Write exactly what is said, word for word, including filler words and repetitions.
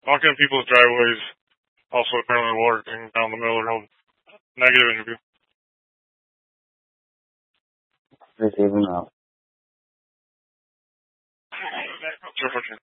Walking in people's driveways, also apparently walking down the middle of the road. Negative interview. Receive him out. Sure,